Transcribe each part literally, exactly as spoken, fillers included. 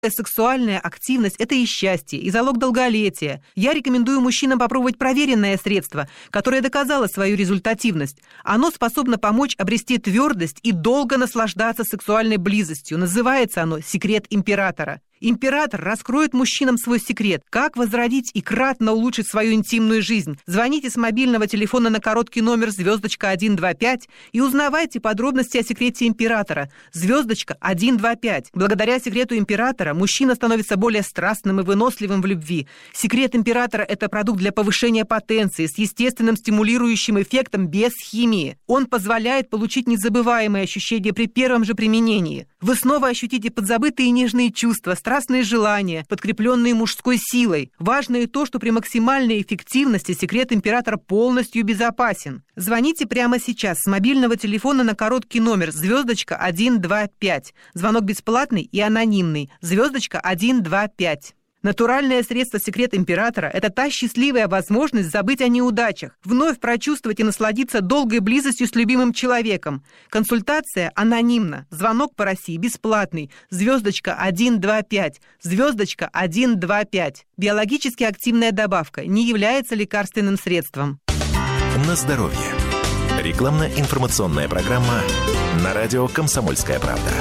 Сексуальная активность – это и счастье, и залог долголетия. Я рекомендую мужчинам попробовать проверенное средство, которое доказало свою результативность. Оно способно помочь обрести твердость и долго наслаждаться сексуальной близостью. Называется оно «Секрет императора». Император раскроет мужчинам свой секрет, как возродить и кратно улучшить свою интимную жизнь. Звоните с мобильного телефона на короткий номер звездочка один два пять и узнавайте подробности о секрете императора. Звездочка один два пять. Благодаря секрету императора мужчина становится более страстным и выносливым в любви. Секрет императора – это продукт для повышения потенции с естественным стимулирующим эффектом без химии. Он позволяет получить незабываемые ощущения при первом же применении. Вы снова ощутите подзабытые нежные чувства, страстные желания, подкрепленные мужской силой. Важно и то, что при максимальной эффективности секрет императора полностью безопасен. Звоните прямо сейчас с мобильного телефона на короткий номер звездочка один два пять. Звонок бесплатный и анонимный. Звездочка один два пять. Натуральное средство «Секрет императора» – это та счастливая возможность забыть о неудачах, вновь прочувствовать и насладиться долгой близостью с любимым человеком. Консультация анонимна. Звонок по России бесплатный. Звездочка один два пять. Звездочка один два пять. Биологически активная добавка не является лекарственным средством. На здоровье. Рекламно-информационная программа на радио «Комсомольская правда».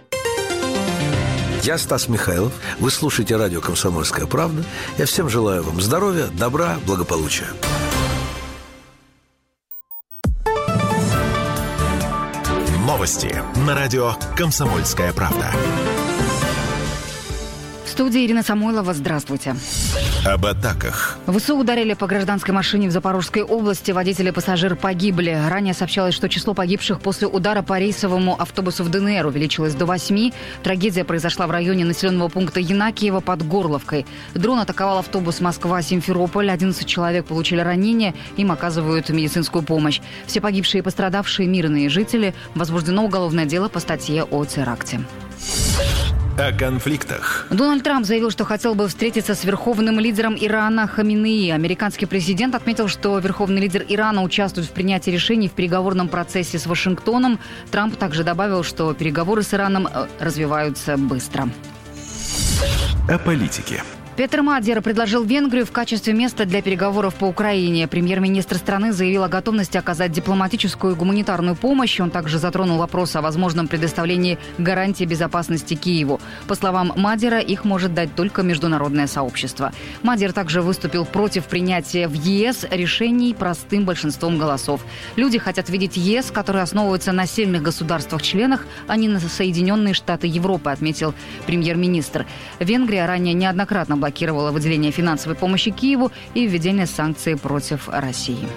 Я Стас Михайлов. Вы слушаете радио «Комсомольская правда». Я всем желаю вам здоровья, добра, благополучия. Новости на радио «Комсомольская правда». В студии Ирина Самойлова. Здравствуйте. Об атаках. ВСУ ударили по гражданской машине в Запорожской области. Водитель и пассажир погибли. Ранее сообщалось, что число погибших после удара по рейсовому автобусу в ДНР увеличилось до восьми. Трагедия произошла в районе населенного пункта Янакиево под Горловкой. Дрон атаковал автобус Москва-Симферополь. одиннадцать человек получили ранения. Им оказывают медицинскую помощь. Все погибшие и пострадавшие мирные жители. Возбуждено уголовное дело по статье о теракте. О конфликтах. Дональд Трамп заявил, что хотел бы встретиться с верховным лидером Ирана Хаминеи. Американский президент отметил, что верховный лидер Ирана участвует в принятии решений в переговорном процессе с Вашингтоном. Трамп также добавил, что переговоры с Ираном развиваются быстро. О политике. Петр Мадьяр предложил Венгрию в качестве места для переговоров по Украине. Премьер-министр страны заявил о готовности оказать дипломатическую и гуманитарную помощь. Он также затронул вопрос о возможном предоставлении гарантий безопасности Киеву. По словам Мадьяра, их может дать только международное сообщество. Мадьяр также выступил против принятия в ЕС решений простым большинством голосов. Люди хотят видеть ЕС, который основывается на сильных государствах-членах, а не на Соединенные Штаты Европы, отметил премьер-министр. Венгрия ранее неоднократно блокировала выделение финансовой помощи Киеву и введение санкций против России.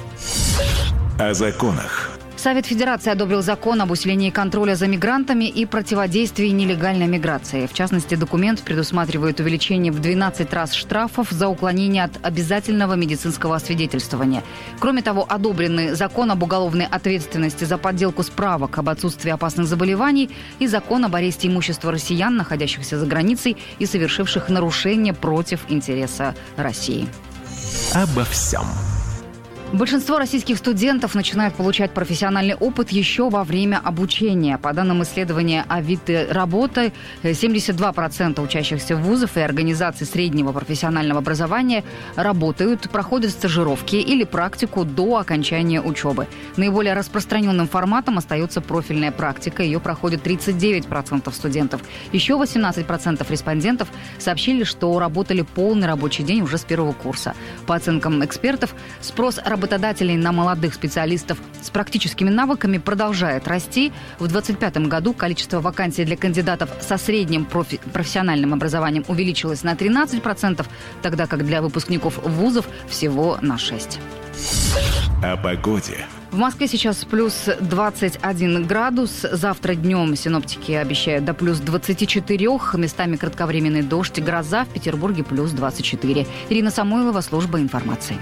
О законах. Совет Федерации одобрил закон об усилении контроля за мигрантами и противодействии нелегальной миграции. В частности, документ предусматривает увеличение в двенадцать раз штрафов за уклонение от обязательного медицинского освидетельствования. Кроме того, одобрены закон об уголовной ответственности за подделку справок об отсутствии опасных заболеваний и закон об аресте имущества россиян, находящихся за границей и совершивших нарушения против интереса России. Обо всем. Большинство российских студентов начинают получать профессиональный опыт еще во время обучения. По данным исследования Авито работы, семьдесят два процента учащихся вузов и организаций среднего профессионального образования работают, проходят стажировки или практику до окончания учебы. Наиболее распространенным форматом остается профильная практика. Ее проходит тридцать девять процентов студентов. Еще восемнадцать процентов респондентов сообщили, что работали полный рабочий день уже с первого курса. По оценкам экспертов, спрос работодателей на молодых специалистов с практическими навыками продолжает расти. В две тысячи двадцать пятом году количество вакансий для кандидатов со средним профи- профессиональным образованием увеличилось на тринадцать процентов, тогда как для выпускников вузов всего на шесть процентов. О погоде. В Москве сейчас плюс двадцать один градус. Завтра днем синоптики обещают до плюс двадцать четыре. Местами кратковременный дождь, гроза. В Петербурге плюс двадцать четыре. Ирина Самойлова, служба информации.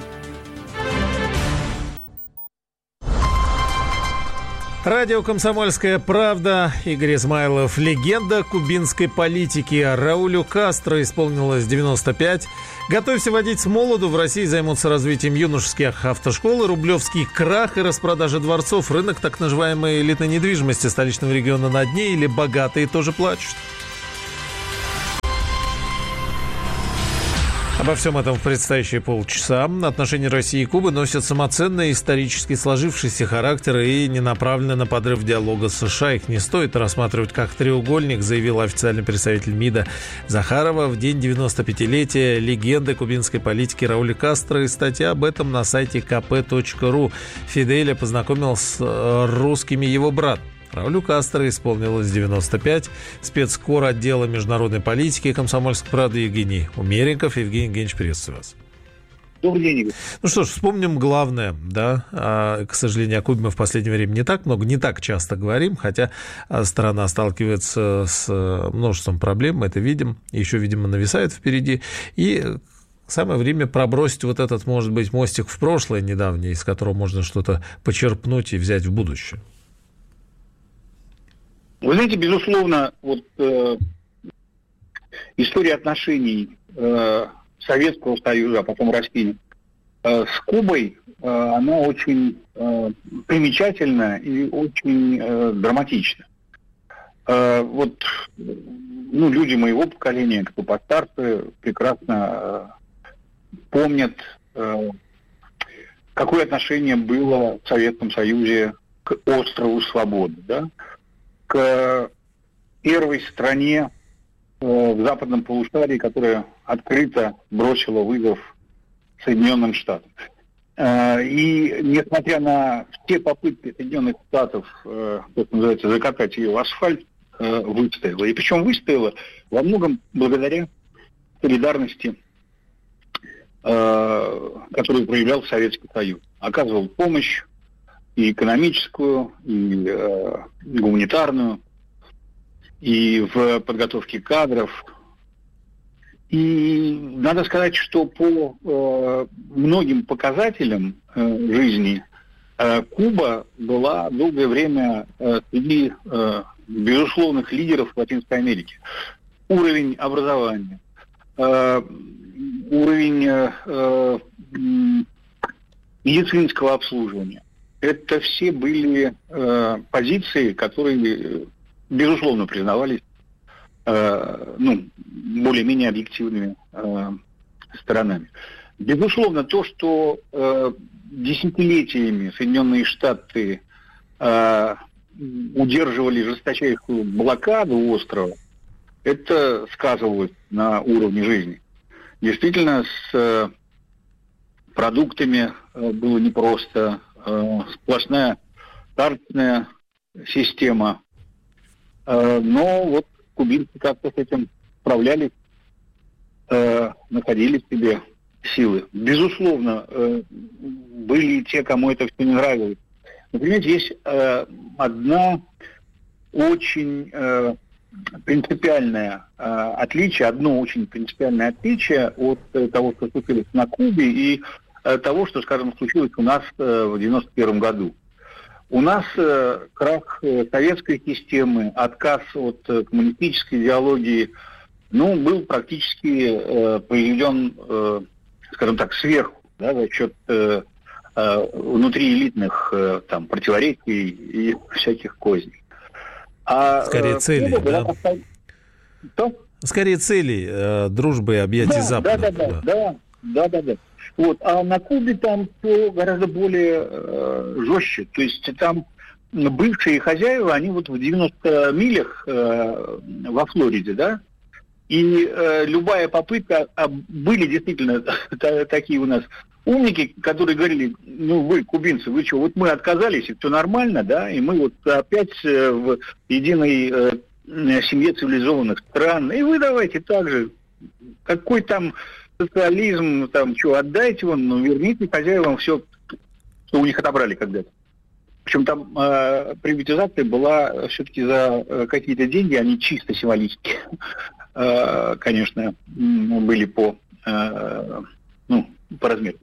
Радио «Комсомольская правда». Игорь Измайлов. Легенда кубинской политики. Раулю Кастро исполнилось девяносто пять. Готовься водить с молоду. В России займутся развитием юношеских автошкол. Рублевский крах и распродажа дворцов. Рынок так называемой элитной недвижимости столичного региона на дне. Или богатые тоже плачут. Обо всем этом в предстоящие полчаса. Отношения России и Кубы носят самоценный исторически сложившийся характер и не направлены на подрыв диалога с США. Их не стоит рассматривать как треугольник, заявил официальный представитель МИДа Захарова в день девяносто пятилетия легенды кубинской политики Рауля Кастро. И статья об этом на сайте ка пэ точка ру. Фиделя познакомил с русскими его брат. Раулю Кастро исполнилось девяносто пять. Спецкор отдела международной политики «Комсомольской правды» Евгений Умеренков. Евгений Евгеньевич, приветствую вас. Добрый день, Игорь. Ну что ж, вспомним главное, да. А, к сожалению, о Кубе мы в последнее время не так много, не так часто говорим, хотя страна сталкивается с множеством проблем, мы это видим, еще, видимо, нависает впереди. И самое время пробросить вот этот, может быть, мостик в прошлое недавнее, из которого можно что-то почерпнуть и взять в будущее. Вы знаете, безусловно, вот э, история отношений э, Советского Союза, а потом России э, с Кубой, э, она очень э, примечательна и очень э, драматична. Э, вот, ну, люди моего поколения, кто постарше, прекрасно э, помнят, э, какое отношение было в Советском Союзе к острову Свободы, да? К первой стране э, в западном полушарии, которая открыто бросила вызов Соединенным Штатам. Э, и несмотря на все попытки Соединенных Штатов, э, как называется, закатать ее в асфальт, э, выстояла. И причем выстояла во многом благодаря солидарности, э, которую проявлял Советский Союз. Оказывал помощь, и экономическую, и э, гуманитарную, и в подготовке кадров. И надо сказать, что по э, многим показателям э, жизни э, Куба была долгое время э, среди э, безусловных лидеров Латинской Америки. Уровень образования, э, уровень э, медицинского обслуживания. Это все были э, позиции, которые, безусловно, признавались э, ну, более-менее объективными э, сторонами. Безусловно, то, что э, десятилетиями Соединенные Штаты э, удерживали жесточайшую блокаду острова, это сказывалось на уровне жизни. Действительно, с э, продуктами э, было непросто. Сплошная карточная система. Но вот кубинцы как-то с этим справлялись, находили в себе силы. Безусловно, были и те, кому это все не нравилось. Например, есть одна очень принципиальное отличие, одно очень принципиальное отличие от того, что случилось на Кубе, и того, что, скажем, случилось у нас э, в девяносто первом году. У нас э, крах э, советской системы, отказ от э, коммунистической идеологии, ну, был практически э, произведен, э, скажем так, сверху, да, за счет э, э, внутриэлитных э, там, противоречий и всяких козней. А, Скорее э, целей, да? Поставь... Что? Скорее целей, э, дружбы и объятий да, Запада. Да, да, да, да, да, да, да. Вот. А на Кубе там все гораздо более э, жестче. То есть там бывшие хозяева, они вот в девяноста милях э, во Флориде, да, и э, любая попытка, а были действительно такие у нас умники, которые говорили, ну вы, кубинцы, вы что, вот мы отказались, и все нормально, да, и мы вот опять э, в единой э, семье цивилизованных стран, и вы давайте так же, какой там социализм, там, что, отдайте вон, ну, верните хозяевам все, что у них отобрали когда-то. Причем там э, приватизация была все-таки за э, какие-то деньги, они чисто символические, э, конечно, были по, э, ну, по размеру.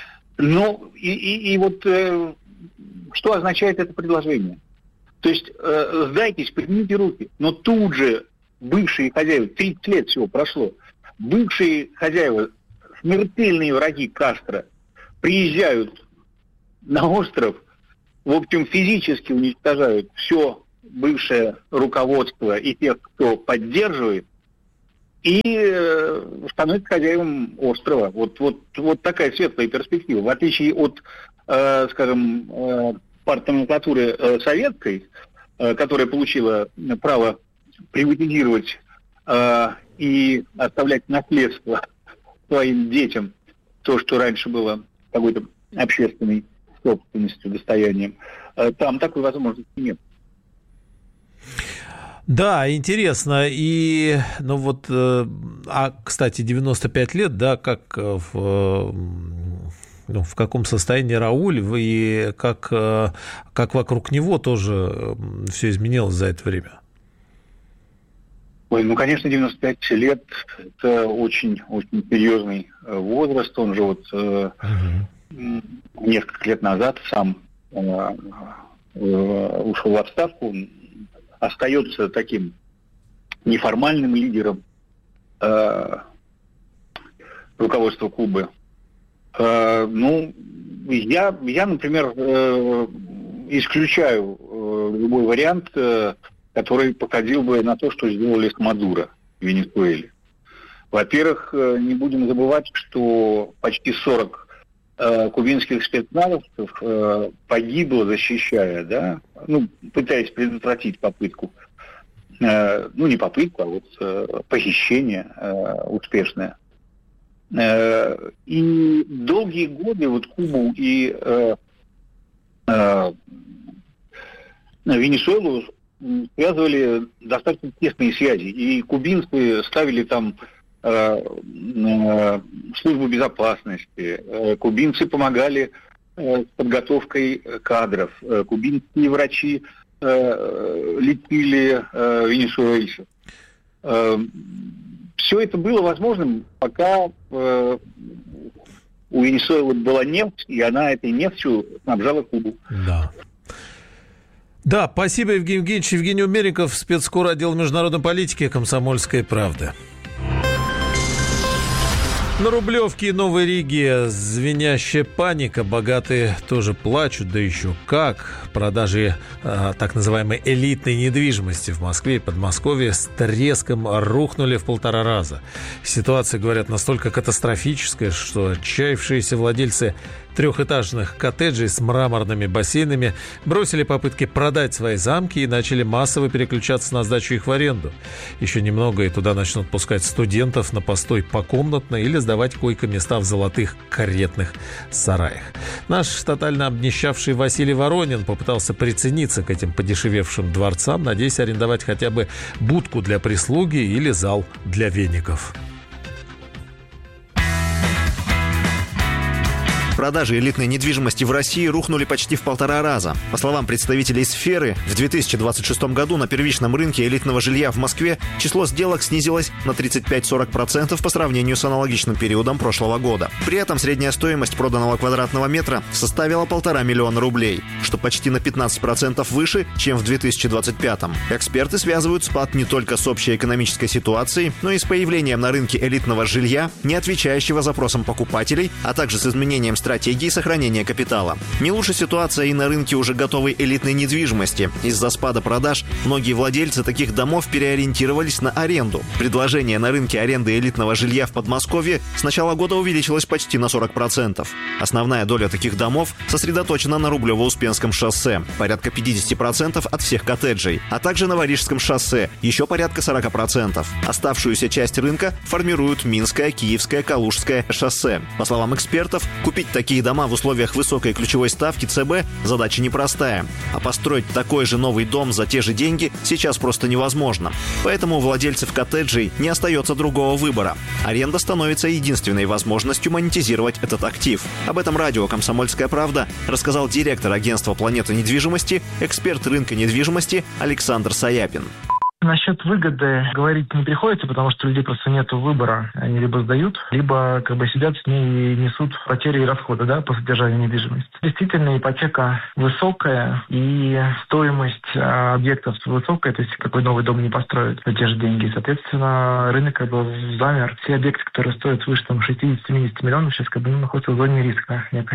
Но и, и, и вот э, что означает это предложение? То есть э, сдайтесь, поднимите руки, но тут же бывшие хозяева, тридцать лет всего прошло, бывшие хозяева, смертельные враги Кастро, приезжают на остров, в общем, физически уничтожают все бывшее руководство и тех, кто поддерживает, и становится хозяевом острова. Вот, вот, вот такая светлая перспектива. В отличие от, э, скажем, э, партноменклатуры э, советской, э, которая получила право приватизировать э, и оставлять наследство своим детям, то, что раньше было какой-то общественной собственностью, достоянием, э, там такой возможности нет. Да, интересно. И, ну вот, э, а, кстати, девяносто пять лет, да, как в, ну, в каком состоянии Рауль, и как, как вокруг него тоже все изменилось за это время? Ой, ну, конечно, девяносто пять лет – это очень-очень серьезный возраст. Он же вот э, угу. несколько лет назад сам э, э, ушел в отставку, остается таким неформальным лидером э, руководства Кубы. Э, ну, я, я, например, э, исключаю э, любой вариант, э, который походил бы на то, что сделали с Мадуро в Венесуэле. Во-первых, э, не будем забывать, что почти сорок э, кубинских спецназовцев э, погибло, защищая, да, ну, пытаясь предотвратить попытку, э, ну, не попытку, а вот э, похищение э, успешное. Э, и долгие годы вот Кубу и э, э, Венесуэлу связывали достаточно тесные связи. И кубинцы ставили там э, э, службу безопасности, э, кубинцы помогали с подготовкой кадров. Кубинские врачи э, лечили э, венесуэльцев. Э, все это было возможным, пока э, у Венесуэлы была нефть, и она этой нефтью снабжала Кубу. Да. Да, спасибо, Евгений Евгеньевич. Евгений Умериков, спецкор отдела международной политики «Комсомольской правды». На Рублевке и Новой Риге звенящая паника. Богатые тоже плачут, да еще как. Продажи э, так называемой элитной недвижимости в Москве и Подмосковье с треском рухнули в полтора раза. Ситуация, говорят, настолько катастрофическая, что отчаявшиеся владельцы трехэтажных коттеджей с мраморными бассейнами бросили попытки продать свои замки и начали массово переключаться на сдачу их в аренду. Еще немного, и туда начнут пускать студентов на постой покомнатно или сдавать койко-места в золотых каретных сараях. Наш тотально обнищавший Василий Воронин попытался прицениться к этим подешевевшим дворцам, надеясь арендовать хотя бы будку для прислуги или зал для веников. Продажи элитной недвижимости в России рухнули почти в полтора раза. По словам представителей сферы, в две тысячи двадцать шестом году на первичном рынке элитного жилья в Москве число сделок снизилось на тридцать пять - сорок процентов по сравнению с аналогичным периодом прошлого года. При этом средняя стоимость проданного квадратного метра составила полтора миллиона рублей, что почти на пятнадцать процентов выше, чем в две тысячи двадцать пятом. Эксперты связывают спад не только с общей экономической ситуацией, но и с появлением на рынке элитного жилья, не отвечающего запросам покупателей, а также с изменением стратегии сохранения капитала. Не лучше ситуация и на рынке уже готовой элитной недвижимости. Из-за спада продаж многие владельцы таких домов переориентировались на аренду. Предложение на рынке аренды элитного жилья в Подмосковье с начала года увеличилось почти на сорок процентов. Основная доля таких домов сосредоточена на Рублево-Успенском шоссе, порядка пятьдесят процентов от всех коттеджей, а также на Варежском шоссе, еще порядка сорок процентов. Оставшуюся часть рынка формируют Минское, Киевское, Калужское шоссе. По словам экспертов, купить такие дома в условиях высокой ключевой ставки ЦБ задача непростая. А построить такой же новый дом за те же деньги сейчас просто невозможно. Поэтому у владельцев коттеджей не остается другого выбора. Аренда становится единственной возможностью монетизировать этот актив. Об этом радио «Комсомольская правда» рассказал директор агентства «Планета недвижимости», эксперт рынка недвижимости Александр Саяпин. Насчет выгоды говорить не приходится, потому что у людей просто нет выбора. Они либо сдают, либо как бы сидят с ней и несут потери и расходы, да, по содержанию недвижимости. Действительно, ипотека высокая, и стоимость а, объектов высокая, то есть какой новый дом не построят за те же деньги. Соответственно, рынок как бы замер. Все объекты, которые стоят свыше там шестьдесят - семьдесят миллионов, сейчас как бы ну, находятся в зоне риска некой.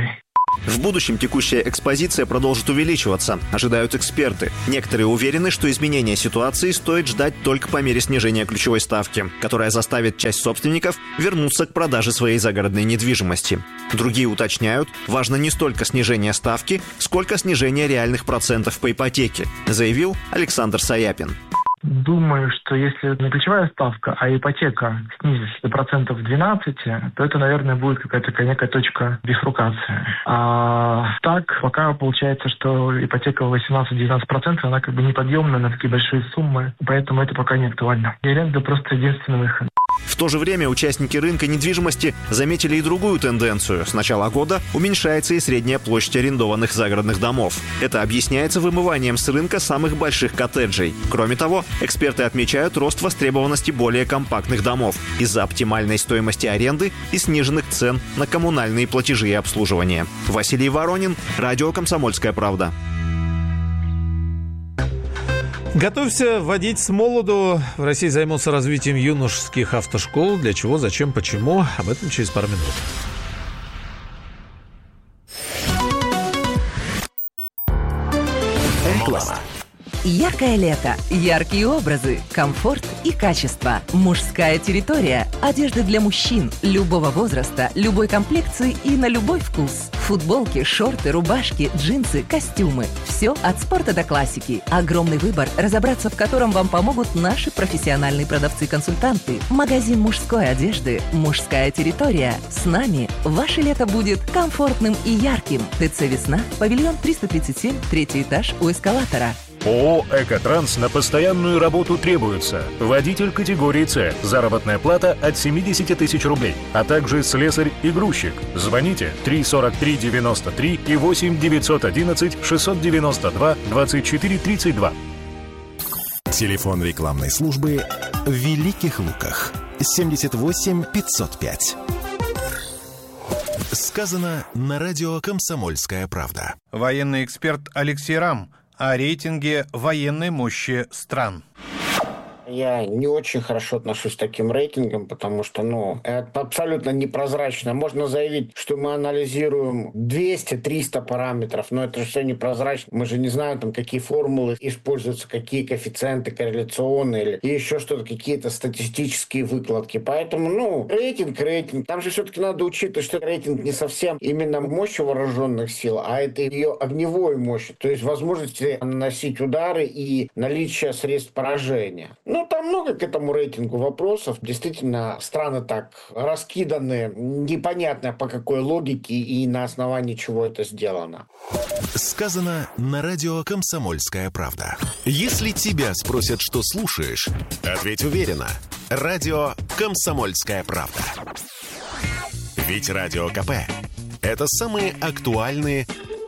В будущем текущая экспозиция продолжит увеличиваться, ожидают эксперты. Некоторые уверены, что изменения ситуации стоит ждать только по мере снижения ключевой ставки, которая заставит часть собственников вернуться к продаже своей загородной недвижимости. Другие уточняют, важно не столько снижение ставки, сколько снижение реальных процентов по ипотеке, заявил Александр Саяпин. Думаю, что если не ключевая ставка, а ипотека снизится до процентов двенадцати, то это, наверное, будет какая-то некая точка бифуркации. А так, пока получается, что ипотека восемнадцать-девятнадцать процентов, она как бы неподъемная на такие большие суммы, поэтому это пока не актуально. И аренда просто единственный выход. В то же время участники рынка недвижимости заметили и другую тенденцию. С начала года уменьшается и средняя площадь арендованных загородных домов. Это объясняется вымыванием с рынка самых больших коттеджей. Кроме того, эксперты отмечают рост востребованности более компактных домов из-за оптимальной стоимости аренды и сниженных цен на коммунальные платежи и обслуживание. Василий Воронин, радио «Комсомольская правда». Готовься водить с молоду. В России займутся развитием юношеских автошкол. Для чего, зачем, почему? Об этом через пару минут. Реклама. Яркое лето, яркие образы, комфорт и качество. Мужская территория. Одежда для мужчин любого возраста, любой комплекции и на любой вкус. Футболки, шорты, рубашки, джинсы, костюмы. Все от спорта до классики. Огромный выбор, разобраться в котором вам помогут наши профессиональные продавцы-консультанты. Магазин мужской одежды «Мужская территория». С нами ваше лето будет комфортным и ярким. ТЦ «Весна», павильон триста тридцать семь, третий этаж у эскалатора. ООО «Экотранс» на постоянную работу требуется. Водитель категории С. Заработная плата от семьдесят тысяч рублей. А также слесарь и грузчик. Звоните три сорок три девяносто три и восемь девятьсот одиннадцать шестьсот девяносто два двадцать четыре тридцать два. Телефон рекламной службы в Великих Луках. семьдесят восемь пятьсот пять. Сказано на радио «Комсомольская правда». Военный эксперт Алексей Рам о рейтинге военной мощи стран. Я не очень хорошо отношусь к таким рейтингам, потому что, ну, это абсолютно непрозрачно. Можно заявить, что мы анализируем двести-триста параметров, но это же все непрозрачно. Мы же не знаем, там, какие формулы используются, какие коэффициенты корреляционные или еще что-то, какие-то статистические выкладки. Поэтому, ну, рейтинг, рейтинг. Там же все-таки надо учитывать, что рейтинг не совсем именно мощь вооруженных сил, а это ее огневой мощь, то есть возможности наносить удары и наличие средств поражения. Ну, там много к этому рейтингу вопросов. Действительно, страны так раскиданы, непонятно по какой логике и на основании чего это сделано. Сказано на радио «Комсомольская правда». Если тебя спросят, что слушаешь, ответь уверенно. Радио «Комсомольская правда». Ведь Радио КП – это самые актуальные.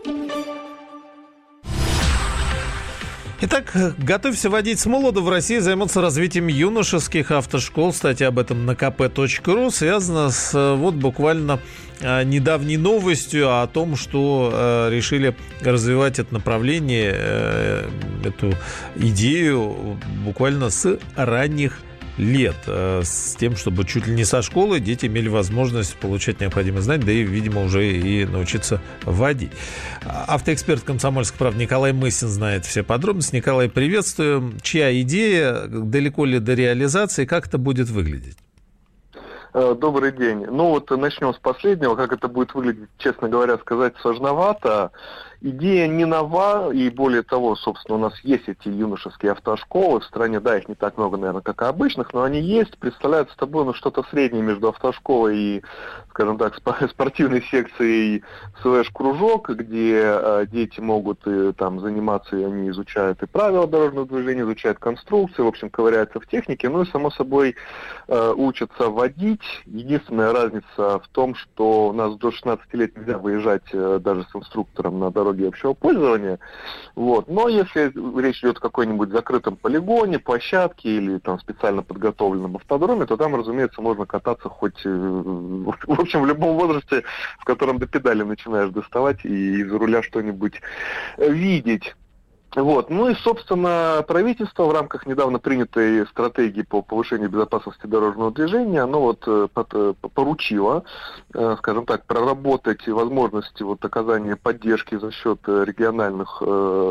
Итак, готовься водить с молоду. В России займутся развитием юношеских автошкол. Кстати, об этом на ка пэ точка ру. Связано с вот буквально недавней новостью о том, что решили развивать это направление, эту идею буквально с ранних лет, с тем, чтобы чуть ли не со школы дети имели возможность получать необходимые знания, да и, видимо, уже и научиться водить. Автоэксперт «Комсомольской правды» Николай Мысин знает все подробности. Николай, приветствуем. Чья идея? Далеко ли до реализации? Как это будет выглядеть? Добрый день. Ну вот начнем с последнего. Как это будет выглядеть, честно говоря, сказать сложновато. Идея не нова, и более того, собственно, у нас есть эти юношеские автошколы в стране, да, их не так много, наверное, как и обычных, но они есть, представляют собой, ну, что-то среднее между автошколой и, скажем так, спортивной секцией слэш-кружок, где э, дети могут и, там заниматься, и они изучают и правила дорожного движения, изучают конструкции, в общем, ковыряются в технике, ну и, само собой, э, учатся водить. Единственная разница в том, что у нас до шестнадцати лет нельзя выезжать э, даже с инструктором на дорогу общего пользования. Вот. Но если речь идет о какой-нибудь закрытом полигоне, площадке или там специально подготовленном автодроме, то там, разумеется, можно кататься хоть, в общем, в любом возрасте, в котором до педали начинаешь доставать и из руля что-нибудь видеть. Вот. Ну и, собственно, правительство в рамках недавно принятой стратегии по повышению безопасности дорожного движения, оно вот поручило, скажем так, проработать возможности вот оказания поддержки за счет региональных,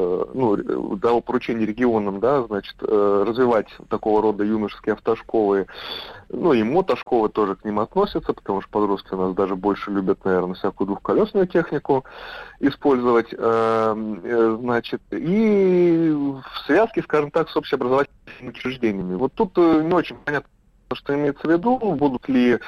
ну, дало поручение регионам, да, значит, развивать такого рода юношеские автошколы, ну и мотошколы тоже к ним относятся, потому что подростки у нас даже больше любят, наверное, всякую двухколесную технику использовать, значит, и в связке, скажем так, с общеобразовательными учреждениями. Вот тут не очень понятно, что имеется в виду, будут ли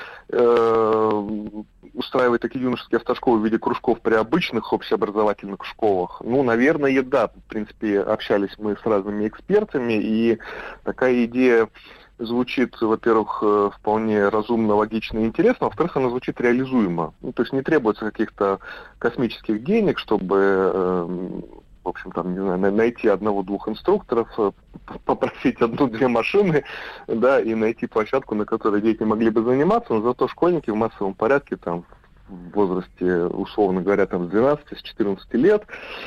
э, устраивать такие юношеские автошколы в виде кружков при обычных общеобразовательных школах. Ну, наверное, да. В принципе, общались мы с разными экспертами, и такая идея звучит, во-первых, вполне разумно, логично и интересно, во-вторых, она звучит реализуемо. Ну, то есть не требуется каких-то космических денег, чтобы, э, в общем, там, не знаю, найти одного-двух инструкторов, попросить одну-две машины, да, и найти площадку, на которой дети могли бы заниматься, но зато школьники в массовом порядке, там, в возрасте, условно говоря, там, с двенадцати, с четырнадцати лет,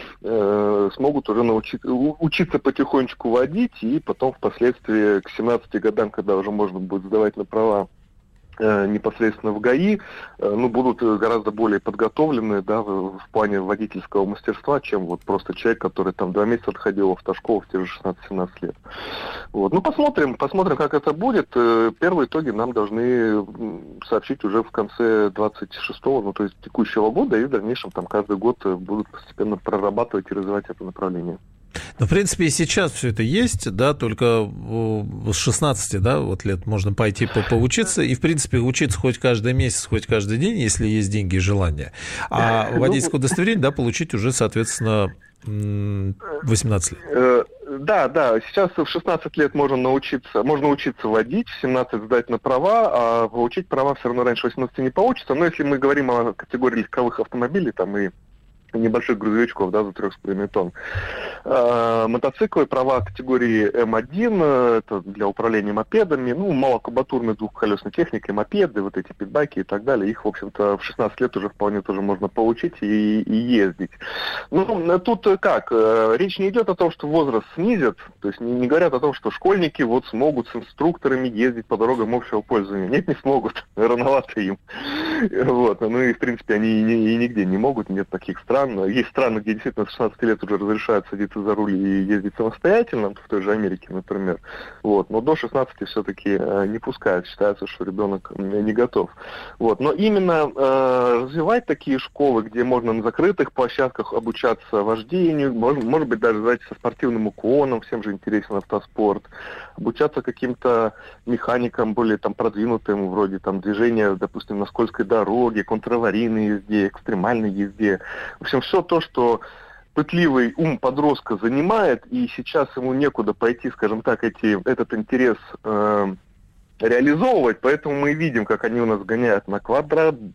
э, смогут уже научить, учиться потихонечку водить, и потом впоследствии к семнадцати годам, когда уже можно будет сдавать на права э, непосредственно в ГАИ, э, ну, будут гораздо более подготовлены, да, в, в плане водительского мастерства, чем вот просто человек, который там два месяца отходил в автошколу в те же шестнадцать-семнадцать лет. Вот. Ну, посмотрим, посмотрим, как это будет. Первые итоги нам должны сообщить уже в конце двадцать шестого, ну, то есть текущего года, и в дальнейшем там каждый год будут постепенно прорабатывать и развивать это направление. Ну, в принципе, и сейчас все это есть, да, только с шестнадцати, да, вот лет можно пойти по поучиться, и, в принципе, учиться хоть каждый месяц, хоть каждый день, если есть деньги и желание. А водительское удостоверение, да, получить уже, соответственно, восемнадцать лет. Да, да, сейчас в шестнадцать лет можно научиться, можно учиться водить, в семнадцать сдать на права, а получить права все равно раньше восемнадцати не получится. Но если мы говорим о категории легковых автомобилей, там и небольших грузовичков, да, за трех с половиной тонн. А, мотоциклы, права категории эм один, это для управления мопедами, ну, малокубатурной двухколесной техникой, мопеды, вот эти питбайки и так далее, их, в общем-то, в шестнадцать лет уже вполне тоже можно получить и, и ездить. Ну, тут как, речь не идет о том, что возраст снизят, то есть не, не говорят о том, что школьники вот смогут с инструкторами ездить по дорогам общего пользования. Нет, не смогут, рановато им. Вот, ну и, в принципе, они и, и нигде не могут, нет таких стран. Есть страны, где действительно с шестнадцати лет уже разрешают садиться за руль и ездить самостоятельно, в той же Америке, например. Вот. Но до шестнадцати все-таки не пускают, считается, что ребенок не готов. Вот. Но именно э, развивать такие школы, где можно на закрытых площадках обучаться вождению, может, может быть, даже, знаете, со спортивным уклоном, всем же интересен автоспорт, обучаться каким-то механикам более там продвинутым, вроде там движения, допустим, на скользкой дороге, контраварийной езде, экстремальной езде. В общем, все то, что пытливый ум подростка занимает, и сейчас ему некуда пойти, скажем так, эти, этот интерес э, реализовывать, поэтому мы видим, как они у нас гоняют на квадроциклах,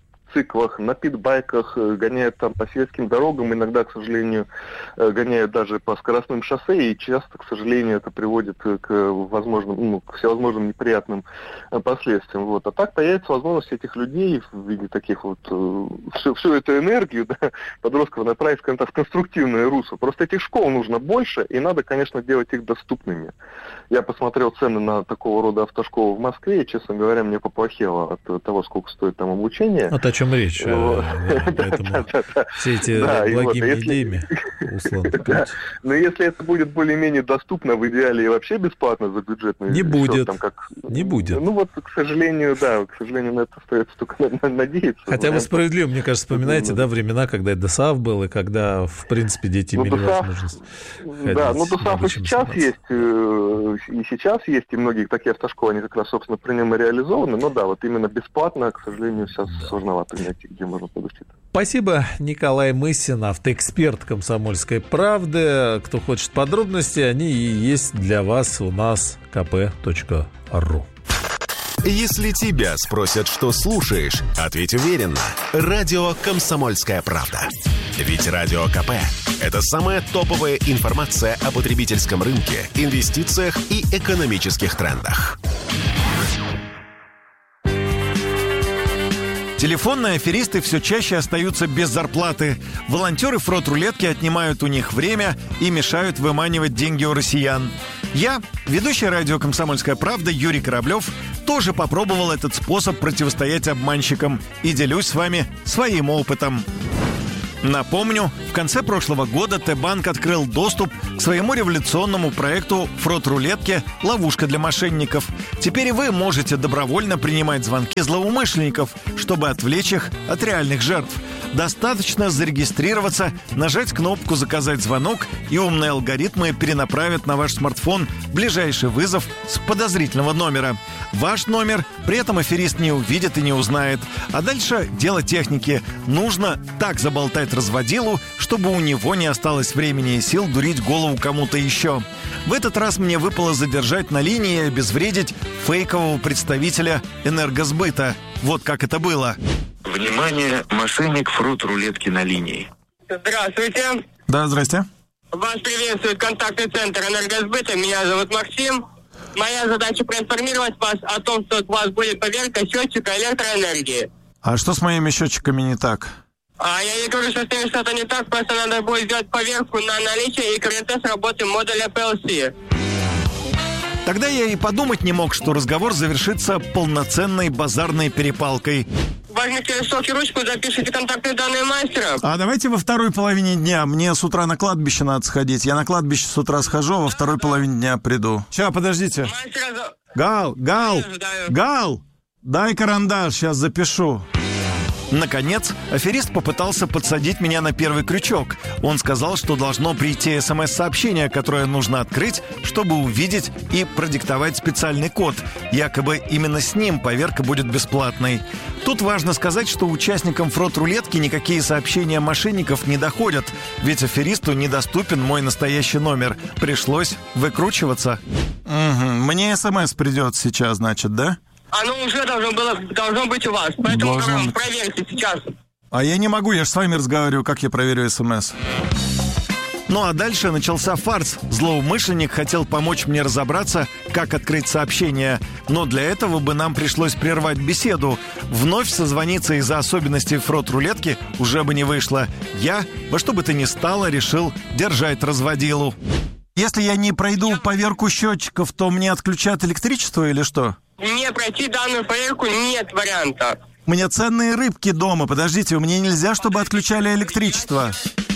на питбайках, гоняют там по сельским дорогам, иногда, к сожалению, гоняют даже по скоростным шоссе, и часто, к сожалению, это приводит к возможным, ну, к всевозможным неприятным последствиям. Вот. А так появится возможность этих людей в виде таких вот, всю, всю эту энергию, да, подростков направить, скажем так, в конструктивное русло. Просто этих школ нужно больше, и надо, конечно, делать их доступными. Я посмотрел цены на такого рода автошколы в Москве, и, честно говоря, мне поплохело от того, сколько стоит там обучение. Вот о чем речь. Вот. Поэтому все эти благими идеями, условно. Но если это будет более-менее доступно, в идеале и вообще бесплатно за бюджетный не будет. Не будет. Ну вот, к сожалению, да, к сожалению, на это остается только надеяться. Хотя вы справедливо, мне кажется, вспоминаете, да, времена, когда ДОСААФ был, и когда, в принципе, дети имели возможность ходить. Да, ну ДОСААФ и сейчас есть, и сейчас есть, и многие такие автошколы, они как раз, собственно, при нем и реализованы, но да, вот именно бесплатно, к сожалению, сейчас сложновато найти, где можно получить. Спасибо, Николай Мысин, автоэксперт «Комсомольской правды». Кто хочет подробности, они и есть для вас у нас ка пэ точка ру. Если тебя спросят, что слушаешь, ответь уверенно. Радио «Комсомольская правда». Ведь Радио КП – это самая топовая информация о потребительском рынке, инвестициях и экономических трендах. Телефонные аферисты все чаще остаются без зарплаты. Волонтеры фрот-рулетки отнимают у них время и мешают выманивать деньги у россиян. Я, ведущий радио «Комсомольская правда» Юрий Кораблев, тоже попробовал этот способ противостоять обманщикам и делюсь с вами своим опытом. Напомню, в конце прошлого года Т-банк открыл доступ к своему революционному проекту «Фрот-рулетки. Ловушка для мошенников». Теперь и вы можете добровольно принимать звонки злоумышленников, чтобы отвлечь их от реальных жертв. Достаточно зарегистрироваться, нажать кнопку «Заказать звонок», и умные алгоритмы перенаправят на ваш смартфон ближайший вызов с подозрительного номера. Ваш номер при этом аферист не увидит и не узнает. А дальше дело техники. Нужно так заболтать разводилу, чтобы у него не осталось времени и сил дурить голову кому-то еще. В этот раз мне выпало задержать на линии и обезвредить фейкового представителя энергосбыта. Вот как это было. Внимание, мошенник фрот-рулетки на линии. Здравствуйте. Да, здрасте. Вас приветствует контактный центр энергосбыта. Меня зовут Максим. Моя задача проинформировать вас о том, что у вас будет поверка счетчика электроэнергии. А что с моими счетчиками не так? А я не говорю, что с ними что-то не так, просто надо будет сделать поверку на наличие и КРТ с работы модуля пи эл си. Тогда я и подумать не мог, что разговор завершится полноценной базарной перепалкой. Возьмите листок и ручку, запишите контактные данные мастера. А давайте во второй половине дня. Мне с утра на кладбище надо сходить. Я на кладбище с утра схожу, а во второй половине дня приду. Сейчас, подождите. Мастера... Гал, Гал, Гал, дай карандаш, сейчас запишу. Наконец, аферист попытался подсадить меня на первый крючок. Он сказал, что должно прийти смс-сообщение, которое нужно открыть, чтобы увидеть и продиктовать специальный код. Якобы именно с ним поверка будет бесплатной. Тут важно сказать, что участникам фрот-рулетки никакие сообщения мошенников не доходят, ведь аферисту недоступен мой настоящий номер. Пришлось выкручиваться. Угу. Мне смс придет сейчас, значит, да? Оно уже должно, было, должно быть у вас, поэтому должно... проверьте сейчас. А я не могу, я же с вами разговариваю, как я проверю смс? Ну а дальше начался фарс. Злоумышленник хотел помочь мне разобраться, как открыть сообщение. Но для этого бы нам пришлось прервать беседу. Вновь созвониться из-за особенностей фрот-рулетки уже бы не вышло. Я, во что бы то ни стало, решил держать разводилу. Если я не пройду поверку счетчиков, то мне отключат электричество или что? Не пройти данную поверку нет варианта. У меня ценные рыбки дома. Подождите, у меня нельзя, чтобы отключали электричество.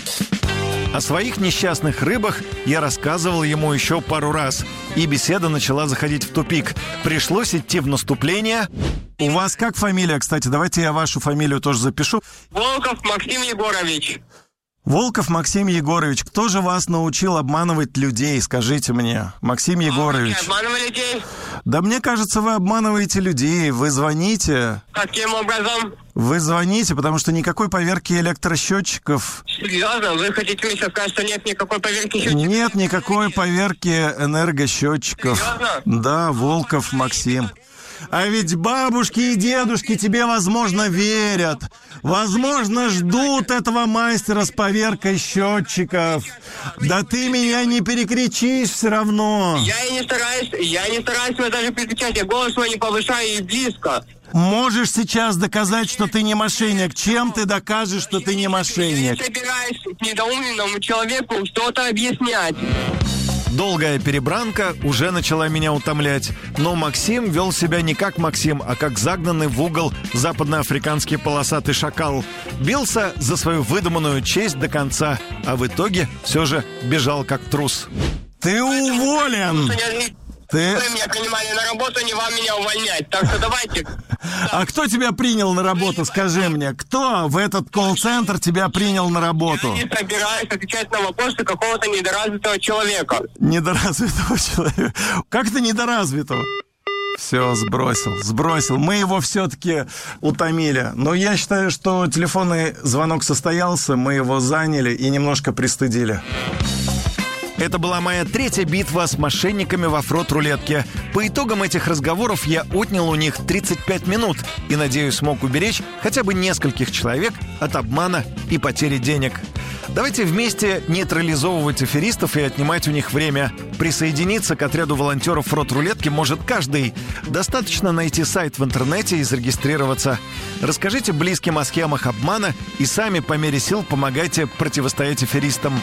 О своих несчастных рыбах я рассказывал ему еще пару раз. И беседа начала заходить в тупик. Пришлось идти в наступление. У вас как фамилия, кстати? Давайте я вашу фамилию тоже запишу. Волков Максим Егорович. Волков Максим Егорович. Кто же вас научил обманывать людей, скажите мне? Максим Егорович. А вы обманывали людей? Да мне кажется, вы обманываете людей. Вы звоните. Каким образом? Вы звоните, потому что никакой поверки электросчетчиков... Серьезно? Вы хотите мне сказать, что нет никакой поверки счетчиков? Нет никакой поверки энергосчетчиков. Серьезно? Да, Волков Максим. А ведь бабушки и дедушки тебе, возможно, верят. Возможно, ждут этого мастера с поверкой счетчиков. Да ты меня не перекричишь все равно. Я и не стараюсь, я не стараюсь меня даже перекричать. Я голос свой не повышаю и близко. Можешь сейчас доказать, что ты не мошенник? Чем ты докажешь, что ты не мошенник? Я не собираюсь недоуменному человеку что-то объяснять. Долгая перебранка уже начала меня утомлять. Но Максим вел себя не как Максим, а как загнанный в угол западноафриканский полосатый шакал. Бился за свою выдуманную честь до конца, а в итоге все же бежал как трус. Ты уволен! Ты... Вы меня принимали на работу, не вам меня увольнять. Так что давайте... А кто тебя принял на работу, скажи мне? Кто в этот колл-центр тебя принял на работу? Я не собираюсь отвечать на вопросы какого-то недоразвитого человека. Недоразвитого человека? Как ты недоразвитого? Все, сбросил, сбросил. Мы его все-таки утомили. Но я считаю, что телефонный звонок состоялся, мы его заняли и немножко пристыдили. Это была моя третья битва с мошенниками во фрот-рулетке. По итогам этих разговоров я отнял у них тридцать пять минут и, надеюсь, смог уберечь хотя бы нескольких человек от обмана и потери денег. Давайте вместе нейтрализовывать аферистов и отнимать у них время. Присоединиться к отряду волонтеров фрот-рулетки может каждый. Достаточно найти сайт в интернете и зарегистрироваться. Расскажите близким о схемах обмана и сами по мере сил помогайте противостоять аферистам.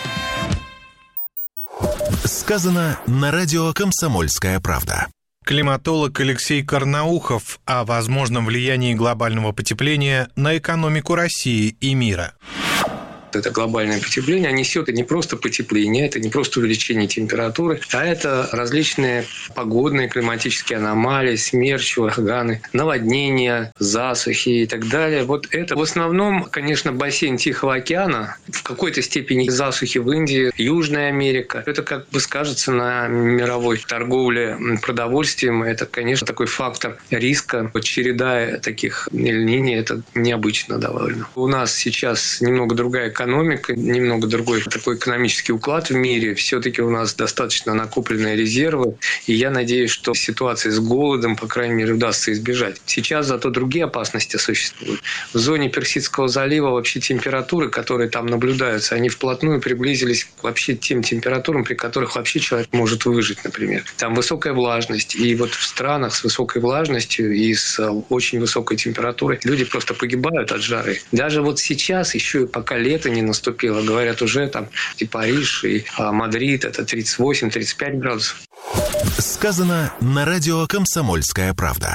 Сказано на радио «Комсомольская правда». Климатолог Алексей Карнаухов о возможном влиянии глобального потепления на экономику России и мира. Это глобальное потепление несет не просто потепление, это не просто увеличение температуры, а это различные погодные климатические аномалии, смерчи, ураганы, наводнения, засухи и так далее. Вот это в основном, конечно, бассейн Тихого океана, в какой-то степени засухи в Индии, Южная Америка. Это как бы скажется на мировой торговле продовольствием. Это, конечно, такой фактор риска. Вот череда таких Эль-Нини, это необычно довольно. У нас сейчас немного другая экономика. Экономика, немного другой такой экономический уклад в мире. Все-таки у нас достаточно накопленные резервы. И я надеюсь, что ситуации с голодом, по крайней мере, удастся избежать. Сейчас зато другие опасности существуют. В зоне Персидского залива вообще температуры, которые там наблюдаются, они вплотную приблизились к вообще тем температурам, при которых вообще человек может выжить, например. Там высокая влажность. И вот в странах с высокой влажностью и с очень высокой температурой люди просто погибают от жары. Даже вот сейчас, еще пока лето не наступило. Говорят, уже там и Париж, и а, Мадрид, это тридцать восемь - тридцать пять градусов. Сказано на радио «Комсомольская правда».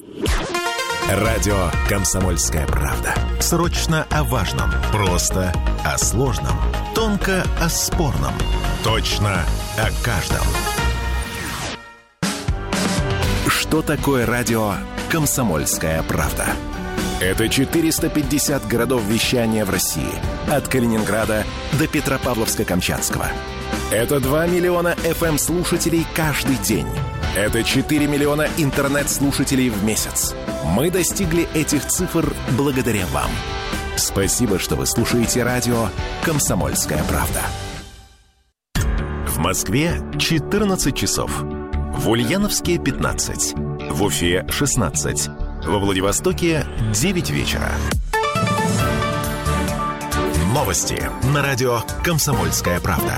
Радио «Комсомольская правда». Срочно о важном. Просто о сложном. Тонко о спорном. Точно о каждом. Что такое радио «Комсомольская правда»? Это четыреста пятьдесят городов вещания в России. От Калининграда до Петропавловска-Камчатского. Это два миллиона эф эм-слушателей каждый день. Это четыре миллиона интернет-слушателей в месяц. Мы достигли этих цифр благодаря вам. Спасибо, что вы слушаете радио «Комсомольская правда». В Москве четырнадцать часов. В Ульяновске пятнадцать. В Уфе шестнадцать. Во Владивостоке девять вечера. Новости на радио «Комсомольская правда».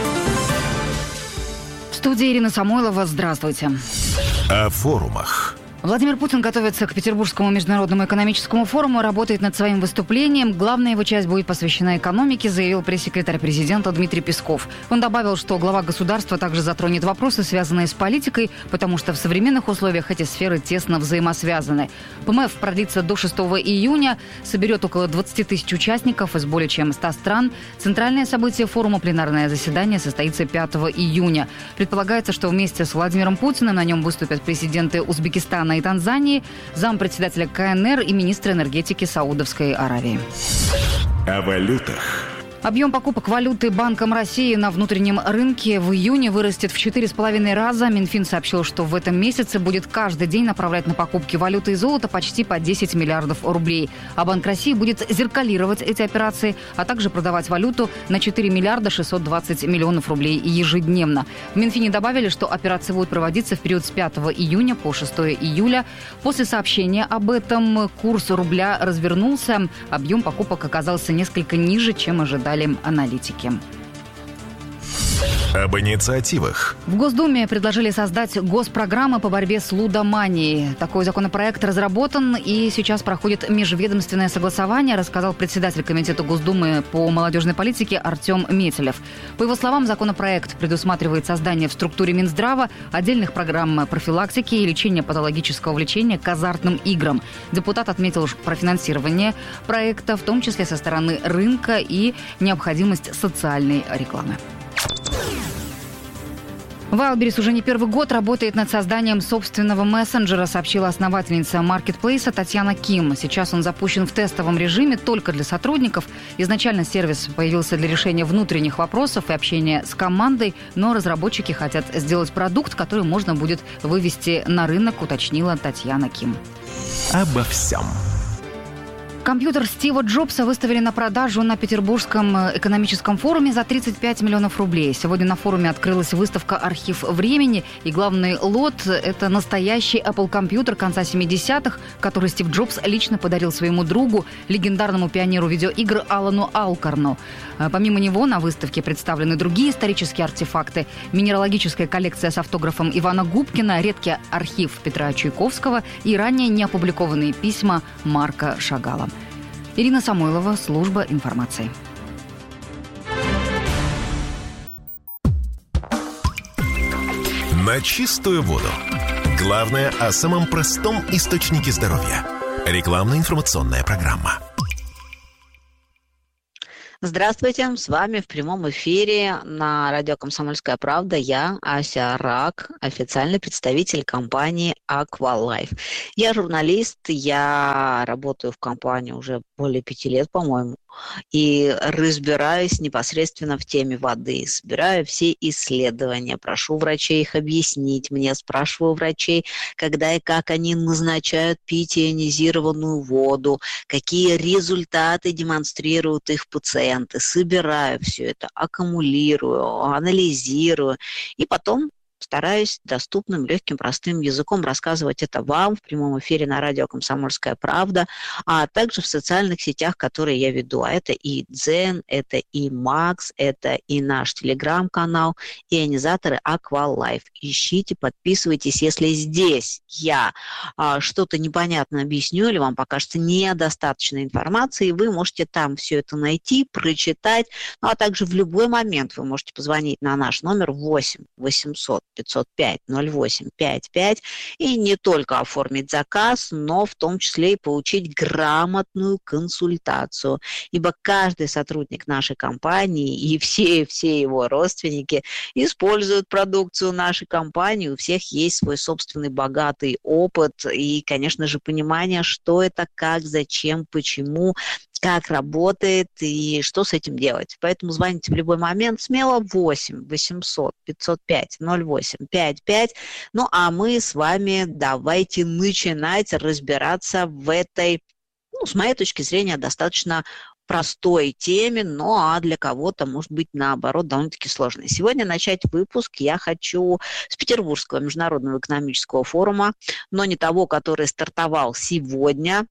В студии Ирина Самойлова. Здравствуйте. О форумах. Владимир Путин готовится к Петербургскому международному экономическому форуму, работает над своим выступлением. Главная его часть будет посвящена экономике, заявил пресс-секретарь президента Дмитрий Песков. Он добавил, что глава государства также затронет вопросы, связанные с политикой, потому что в современных условиях эти сферы тесно взаимосвязаны. ПМФ продлится до шестого июня, соберет около двадцать тысяч участников из более чем ста стран. Центральное событие форума, пленарное заседание, состоится пятого июня. Предполагается, что вместе с Владимиром Путиным на нем выступят президенты Узбекистана и Танзании, зампредседателя ка эн эр и министра энергетики Саудовской Аравии. О валютах. Объем покупок валюты Банком России на внутреннем рынке в июне вырастет в четыре с половиной раза. Минфин сообщил, что в этом месяце будет каждый день направлять на покупки валюты и золота почти по десять миллиардов рублей. А Банк России будет зеркалировать эти операции, а также продавать валюту на четыре миллиарда шестьсот двадцать миллионов рублей ежедневно. В Минфине добавили, что операции будут проводиться в период с пятого июня по шестого июля. После сообщения об этом курс рубля развернулся. Объем покупок оказался несколько ниже, чем ожидали аналитики. Об инициативах. В Госдуме предложили создать госпрограммы по борьбе с лудоманией. Такой законопроект разработан и сейчас проходит межведомственное согласование, рассказал председатель Комитета Госдумы по молодежной политике Артем Метелев. По его словам, законопроект предусматривает создание в структуре Минздрава отдельных программ профилактики и лечения патологического влечения к азартным играм. Депутат отметил профинансирование проекта, в том числе со стороны рынка, и необходимость социальной рекламы. Wildberries уже не первый год работает над созданием собственного мессенджера, сообщила основательница маркетплейса Татьяна Ким. Сейчас он запущен в тестовом режиме только для сотрудников. Изначально сервис появился для решения внутренних вопросов и общения с командой, но разработчики хотят сделать продукт, который можно будет вывести на рынок, уточнила Татьяна Ким. Обо всем. Компьютер Стива Джобса выставили на продажу на Петербургском экономическом форуме за тридцать пять миллионов рублей. Сегодня на форуме открылась выставка «Архив времени», и главный лот – это настоящий Apple-компьютер конца семидесятых, который Стив Джобс лично подарил своему другу, легендарному пионеру видеоигр Алану Алкорну. Помимо него на выставке представлены другие исторические артефакты, минералогическая коллекция с автографом Ивана Губкина, редкий архив Петра Чайковского и ранее неопубликованные письма Марка Шагала. Ирина Самойлова, служба информации. На чистую воду. Главное о самом простом источнике здоровья. Рекламно-информационная программа. Здравствуйте, с вами в прямом эфире на радио «Комсомольская правда» я, Ася Рак, официальный представитель компании «Аквалайф». Я журналист, я работаю в компании уже более пяти лет, по-моему, и разбираюсь непосредственно в теме воды, собираю все исследования, прошу врачей их объяснить мне, спрашиваю врачей, когда и как они назначают пить ионизированную воду, какие результаты демонстрируют их пациенты, собираю все это, аккумулирую, анализирую и потом стараюсь доступным, легким, простым языком рассказывать это вам в прямом эфире на радио «Комсомольская правда», а также в социальных сетях, которые я веду. А это и Дзен, это и Макс, это и наш телеграм-канал, ионизаторы Аквалайф. Ищите, подписывайтесь. Если здесь я а, что-то непонятно объясню или вам покажется недостаточно информации, вы можете там все это найти, прочитать. Ну, а также в любой момент вы можете позвонить на наш номер восемь восемьсот пятьсот пять ноль восемь пятьдесят пять и не только оформить заказ, но в том числе и получить грамотную консультацию. Ибо каждый сотрудник нашей компании и все, все его родственники используют продукцию нашей компании. У всех есть свой собственный богатый опыт и, конечно же, понимание, что это, как, зачем, почему, как работает и что с этим делать. Поэтому звоните в любой момент смело восемь восемьсот пятьсот пять ноль восемь пятьдесят пять. Ну а мы с вами давайте начинать разбираться в этой, ну, с моей точки зрения, достаточно простой теме, но а для кого-то, может быть, наоборот, довольно-таки сложной. Сегодня начать выпуск я хочу с Петербургского международного экономического форума, но не того, который стартовал сегодня,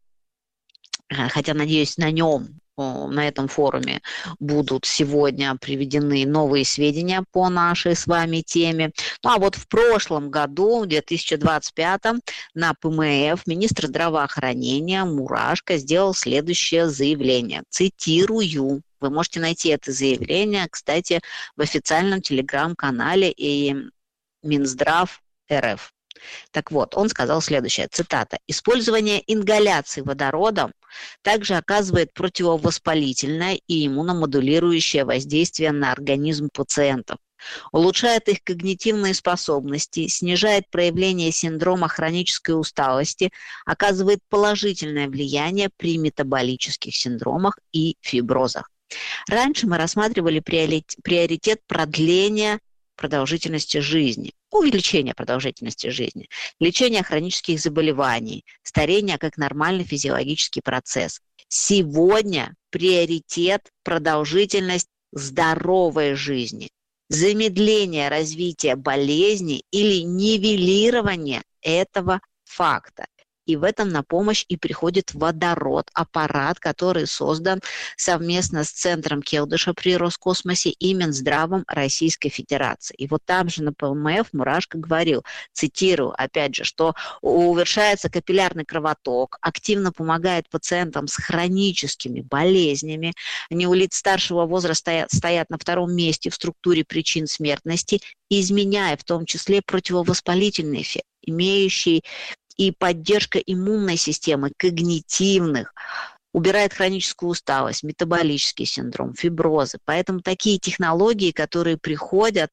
хотя, надеюсь, на нем, на этом форуме будут сегодня приведены новые сведения по нашей с вами теме. Ну а вот в прошлом году, в две тысячи двадцать пятом, на ПМФ министр здравоохранения Мурашко сделал следующее заявление. Цитирую. Вы можете найти это заявление, кстати, в официальном телеграм-канале и Минздрав РФ. Так вот, он сказал следующее, цитата. «Использование ингаляции водородом также оказывает противовоспалительное и иммуномодулирующее воздействие на организм пациентов, улучшает их когнитивные способности, снижает проявление синдрома хронической усталости, оказывает положительное влияние при метаболических синдромах и фиброзах». Раньше мы рассматривали приоритет продления продолжительности жизни, увеличение продолжительности жизни, лечение хронических заболеваний, старение как нормальный физиологический процесс. Сегодня приоритет продолжительность здоровой жизни, замедление развития болезни или нивелирование этого факта. И в этом на помощь и приходит водород, аппарат, который создан совместно с Центром Келдыша при Роскосмосе и Минздравом Российской Федерации. И вот там же на ПМФ Мурашко говорил, цитирую, опять же, что уменьшается капиллярный кровоток, активно помогает пациентам с хроническими болезнями. Они у лиц старшего возраста стоят, стоят на втором месте в структуре причин смертности, изменяя в том числе противовоспалительный эффект, имеющий и поддержка иммунной системы, когнитивных, убирает хроническую усталость, метаболический синдром, фиброзы. Поэтому такие технологии, которые приходят,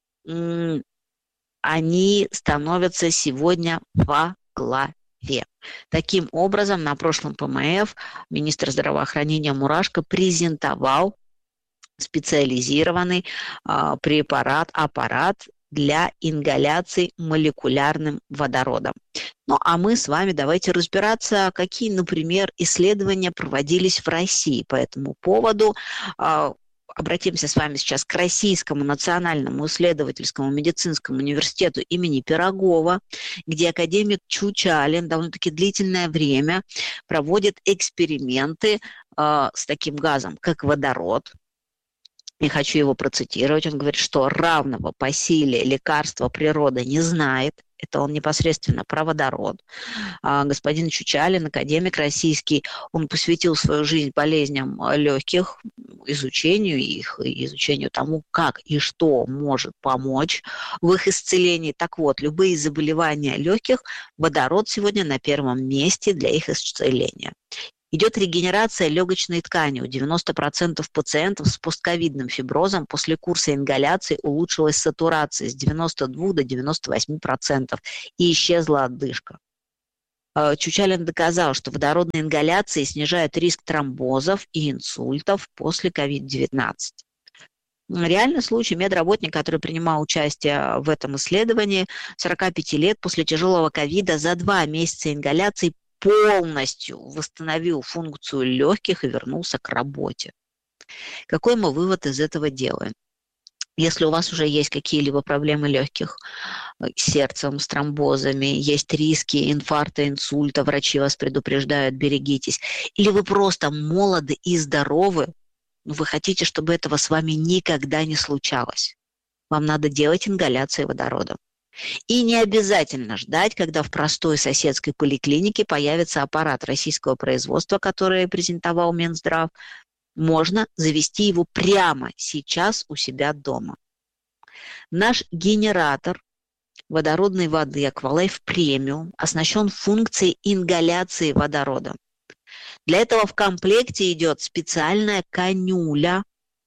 они становятся сегодня во главе. Таким образом, на прошлом ПМФ министр здравоохранения Мурашко презентовал специализированный препарат, аппарат, для ингаляции молекулярным водородом. Ну, а мы с вами давайте разбираться, какие, например, исследования проводились в России по этому поводу. Обратимся с вами сейчас к Российскому национальному исследовательскому медицинскому университету имени Пирогова, где академик Чучалин довольно-таки длительное время проводит эксперименты э, с таким газом, как водород. Я хочу его процитировать. Он говорит, что равного по силе лекарства природа не знает. Это он непосредственно про водород. А господин Чучалин, академик российский, он посвятил свою жизнь болезням легких, изучению их, изучению тому, как и что может помочь в их исцелении. Так вот, любые заболевания легких, водород сегодня на первом месте для их исцеления. Идет регенерация легочной ткани. У девяноста процентов пациентов с постковидным фиброзом после курса ингаляции улучшилась сатурация с девяноста двух до девяноста восьми процентов и исчезла одышка. Чучалин доказал, что водородные ингаляции снижают риск тромбозов и инсультов после ковид девятнадцать. Реальный случай: медработник, который принимал участие в этом исследовании, сорока пяти лет, после тяжелого ковида за два месяца ингаляции полностью восстановил функцию легких и вернулся к работе. Какой мы вывод из этого делаем? Если у вас уже есть какие-либо проблемы легких с сердцем, с тромбозами, есть риски инфаркта, инсульта, врачи вас предупреждают, берегитесь, или вы просто молоды и здоровы, вы хотите, чтобы этого с вами никогда не случалось, вам надо делать ингаляции водородом. И не обязательно ждать, когда в простой соседской поликлинике появится аппарат российского производства, который презентовал Минздрав. Можно завести его прямо сейчас у себя дома. Наш генератор водородной воды Aqualife Premium оснащен функцией ингаляции водорода. Для этого в комплекте идет специальная канюля,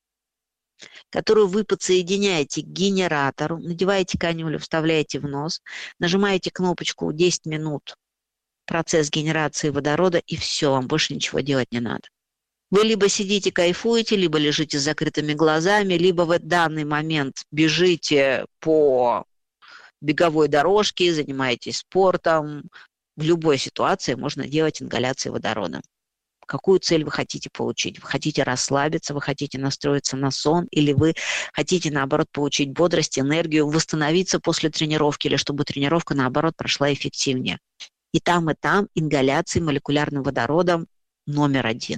которую вы подсоединяете к генератору, надеваете канюлю, вставляете в нос, нажимаете кнопочку десять минут, процесс генерации водорода, и все, вам больше ничего делать не надо. Вы либо сидите, кайфуете, либо лежите с закрытыми глазами, либо в данный момент бежите по беговой дорожке, занимаетесь спортом. В любой ситуации можно делать ингаляции водорода. Какую цель вы хотите получить? Вы хотите расслабиться, вы хотите настроиться на сон, или вы хотите, наоборот, получить бодрость, энергию, восстановиться после тренировки, или чтобы тренировка, наоборот, прошла эффективнее. И там, и там ингаляции молекулярным водородом номер один.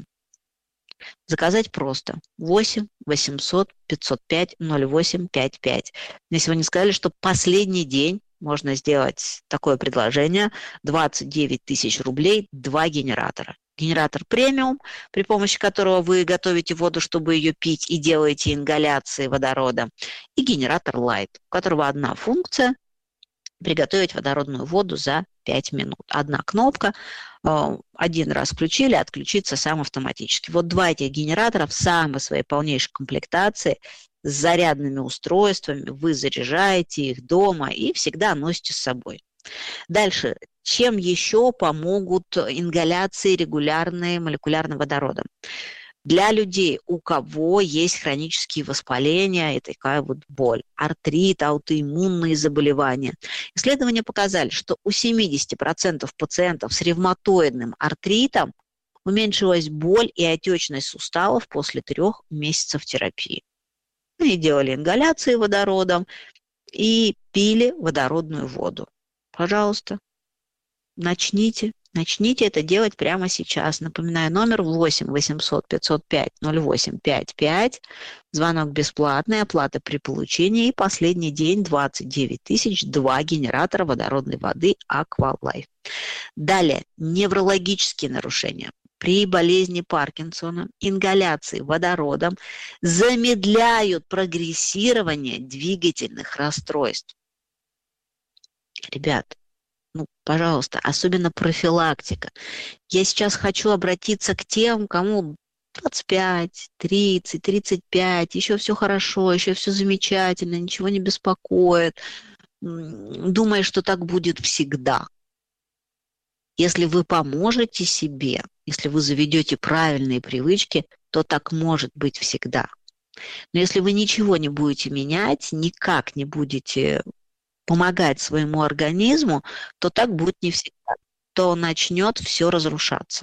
Заказать просто. восемь восемьсот пятьсот пять ноль восемь пятьдесят пять. Мне сегодня сказали, что последний день можно сделать такое предложение. двадцать девять тысяч рублей, два генератора. Генератор премиум, при помощи которого вы готовите воду, чтобы ее пить, и делаете ингаляции водорода. И генератор лайт, у которого одна функция – приготовить водородную воду за пять минут. Одна кнопка, один раз включили, отключиться сам автоматически. Вот два этих генератора в самой своей полнейшей комплектации с зарядными устройствами. Вы заряжаете их дома и всегда носите с собой. Дальше. Чем еще помогут ингаляции регулярные молекулярным водородом? Для людей, у кого есть хронические воспаления и такая вот боль, артрит, аутоиммунные заболевания. Исследования показали, что у семидесяти процентов пациентов с ревматоидным артритом уменьшилась боль и отечность суставов после трех месяцев терапии. Они делали ингаляции водородом и пили водородную воду. Пожалуйста, начните. Начните это делать прямо сейчас. Напоминаю, номер восемь восемьсот пятьсот пять ноль восемь пятьдесят пять. Звонок бесплатный, оплата при получении. И последний день двадцать девять тысяч, два генератора водородной воды Aqualife. Далее, неврологические нарушения. При болезни Паркинсона ингаляции водородом замедляют прогрессирование двигательных расстройств. Ребят, ну, пожалуйста, особенно профилактика. Я сейчас хочу обратиться к тем, кому двадцать пять, тридцать, тридцать пять, еще все хорошо, еще все замечательно, ничего не беспокоит, думая, что так будет всегда. Если вы поможете себе, если вы заведете правильные привычки, то так может быть всегда. Но если вы ничего не будете менять, никак не будете помогать своему организму, то так будет не всегда. То начнет все разрушаться.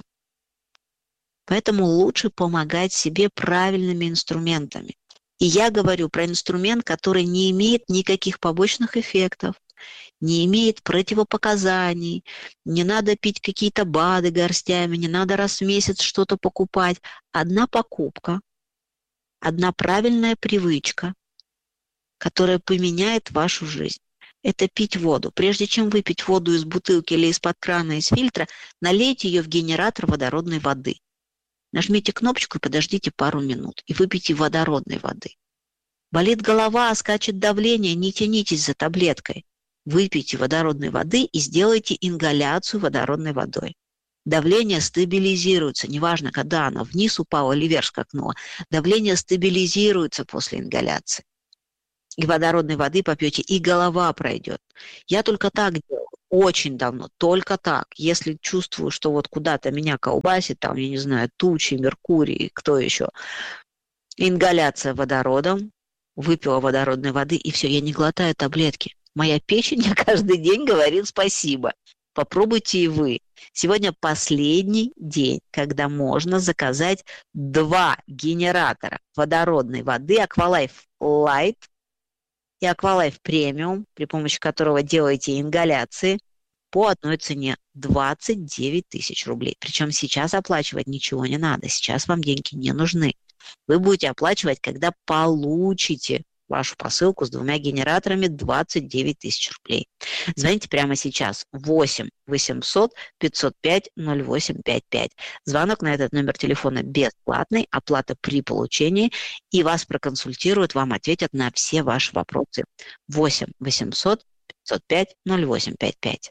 Поэтому лучше помогать себе правильными инструментами. И я говорю про инструмент, который не имеет никаких побочных эффектов, не имеет противопоказаний, не надо пить какие-то БАДы горстями, не надо раз в месяц что-то покупать. Одна покупка, одна правильная привычка, которая поменяет вашу жизнь. Это пить воду. Прежде чем выпить воду из бутылки или из-под крана, из фильтра, налейте ее в генератор водородной воды. Нажмите кнопочку и подождите пару минут, и выпейте водородной воды. Болит голова, скачет давление, не тянитесь за таблеткой. Выпейте водородной воды и сделайте ингаляцию водородной водой. Давление стабилизируется, неважно, когда оно вниз упало или вверх скакнуло, давление стабилизируется после ингаляции. И водородной воды попьете, и голова пройдет. Я только так делаю, очень давно, только так. Если чувствую, что вот куда-то меня колбасит, там, я не знаю, тучи, Меркурий, кто еще, ингаляция водородом, выпила водородной воды, и все, я не глотаю таблетки. Моя печень мне каждый день говорит спасибо. Попробуйте и вы. Сегодня последний день, когда можно заказать два генератора водородной воды Aqualife Light и Aqualife Premium, при помощи которого делаете ингаляции, по одной цене двадцать девять тысяч рублей. Причем сейчас оплачивать ничего не надо, сейчас вам деньги не нужны. Вы будете оплачивать, когда получите вашу посылку с двумя генераторами двадцать девять тысяч рублей. Звоните прямо сейчас восемь восемьсот пятьсот пять ноль восемь пять пять. Звонок на этот номер телефона бесплатный, оплата при получении, и вас проконсультируют, вам ответят на все ваши вопросы. восемь восемьсот пятьсот пять ноль восемь пять пять.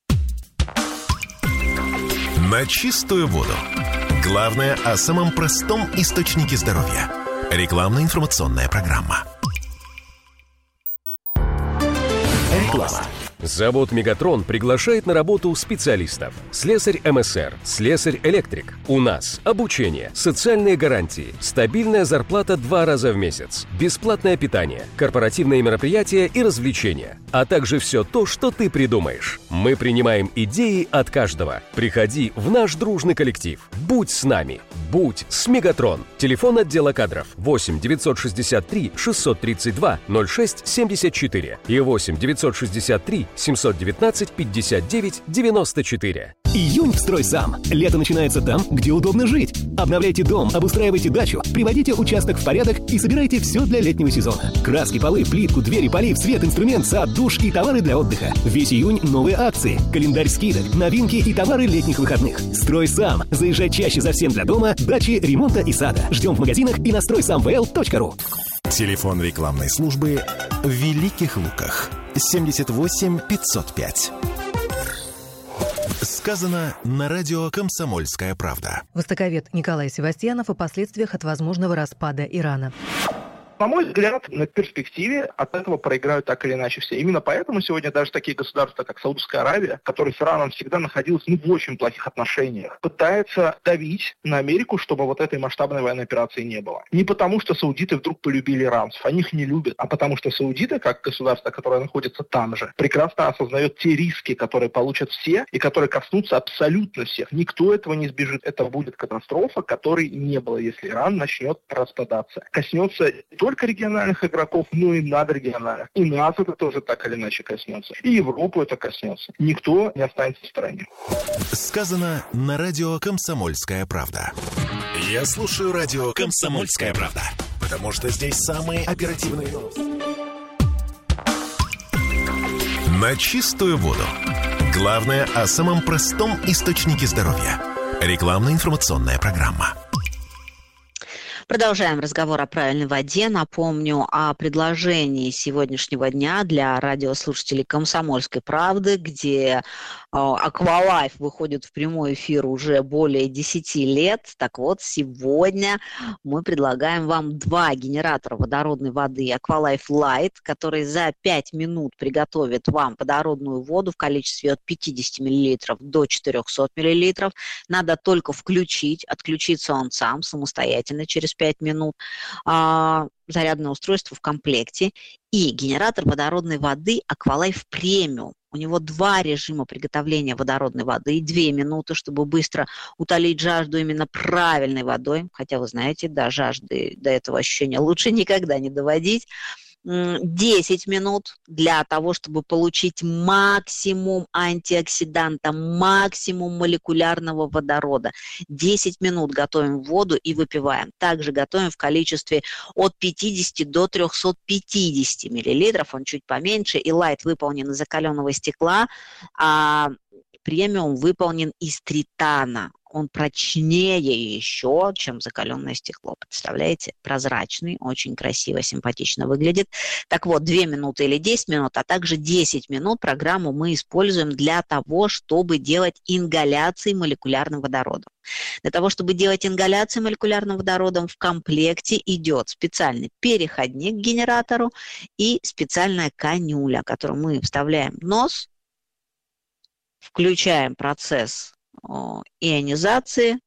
На чистую воду. Главное о самом простом источнике здоровья. Рекламно-информационная программа. Реклама. Завод «Мегатрон» приглашает на работу специалистов. Слесарь эм эс эр, слесарь-электрик. У нас обучение, социальные гарантии, стабильная зарплата два раза в месяц, бесплатное питание, корпоративные мероприятия и развлечения, а также все то, что ты придумаешь. Мы принимаем идеи от каждого. Приходи в наш дружный коллектив. Будь с нами. Будь с «Мегатрон». Телефон отдела кадров восемь девятьсот шестьдесят три шестьсот тридцать два ноль шесть семьдесят четыре и восемь девятьсот шестьдесят три семьсот девятнадцать пятьдесят девять девяносто четыре. Июнь в «Стройсам». Лето начинается там, где удобно жить. Обновляйте дом, обустраивайте дачу, приводите участок в порядок и собирайте все для летнего сезона. Краски, полы, плитку, двери, полив, свет, инструмент, сад, душ и товары для отдыха. Весь июнь новые акции, календарь скидок, новинки и товары летних выходных. «Стройсам». Заезжай чаще за всем для дома, дачи, ремонта и сада. Ждем в магазинах и на стройсам вэ эл точка ру. Телефон рекламной службы в Великих Луках. семьдесят восемь пятьсот пять. Сказано на радио «Комсомольская правда». Востоковед Николай Севастьянов о последствиях от возможного распада Ирана. На мой взгляд, на перспективе от этого проиграют так или иначе все. Именно поэтому сегодня даже такие государства, как Саудовская Аравия, которая с Ираном всегда находилась ну, в очень плохих отношениях, пытается давить на Америку, чтобы вот этой масштабной военной операции не было. Не потому, что саудиты вдруг полюбили иранцев, они их не любят, а потому что саудиты, как государство, которое находится там же, прекрасно осознает те риски, которые получат все и которые коснутся абсолютно всех. Никто этого не избежит. Это будет катастрофа, которой не было, если Иран начнет распадаться. Коснется только региональных игроков, но и надрегиональных. И нас это тоже так или иначе коснется. И Европу это коснется. Никто не останется в стороне. Сказано на радио «Комсомольская правда». Я слушаю радио «Комсомольская правда», потому что здесь самые оперативные новости. На чистую воду. Главное о самом простом источнике здоровья. Рекламно-информационная программа. Продолжаем разговор о правильной воде. Напомню о предложении сегодняшнего дня для радиослушателей «Комсомольской правды», где Aqualife выходит в прямой эфир уже более десяти лет. Так вот, сегодня мы предлагаем вам два генератора водородной воды Aqualife Light, который за пять минут приготовит вам водородную воду в количестве от пятидесяти миллилитров до четырехсот миллилитров. Надо только включить, отключиться он сам самостоятельно через пять минут. А, зарядное устройство в комплекте и генератор водородной воды Aqualife Premium. У него два режима приготовления водородной воды. Две минуты, чтобы быстро утолить жажду именно правильной водой. Хотя, вы знаете, до жажды, до этого ощущения лучше никогда не доводить. десять минут для того, чтобы получить максимум антиоксиданта, максимум молекулярного водорода. десять минут готовим воду и выпиваем. Также готовим в количестве от пятидесяти до трехсот пятидесяти миллилитров. Он чуть поменьше. И лайт выполнен из закаленного стекла, а премиум выполнен из тритана. Он прочнее еще, чем закаленное стекло. Представляете? Прозрачный, очень красиво, симпатично выглядит. Так вот, две минуты или десять минут, а также десять минут программу мы используем для того, чтобы делать ингаляции молекулярным водородом. Для того, чтобы делать ингаляции молекулярным водородом, в комплекте идет специальный переходник к генератору и специальная канюля, которую мы вставляем в нос, включаем процесс ионизации,